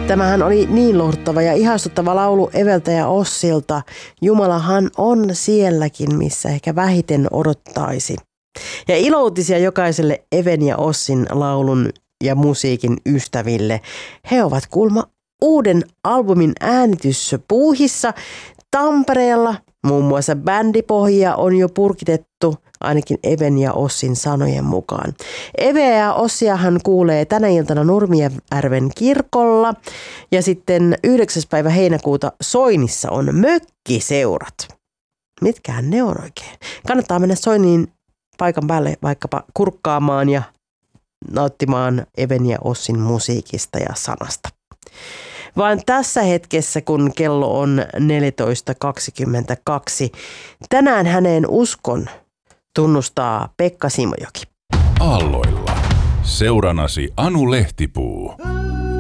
Tämähän oli niin lohduttava ja ihastuttava laulu Eveltä ja Ossilta. Jumalahan on sielläkin, missä ehkä vähiten odottaisi. Ja iloutisia jokaiselle Even ja Ossin laulun ja musiikin ystäville. He ovat kuulma uuden albumin äänityspuuhissa Tampereella. Muun muassa bändipohjia on jo purkitettu, ainakin Even ja Ossin sanojen mukaan. Eve ja Ossiahan kuulee tänä iltana Nurmijärven kirkolla. Ja sitten 9. päivä heinäkuuta Soinissa on mökkiseurat. Mitkähän ne on oikein? Kannattaa mennä Soiniin paikan päälle vaikkapa kurkkaamaan ja nauttimaan Even ja Ossin musiikista ja sanasta. Vaan tässä hetkessä, kun kello on 14.22, tänään häneen uskon tunnustaa Pekka Simojoki. Aalloilla. Seuranasi Anu Lehtipuu.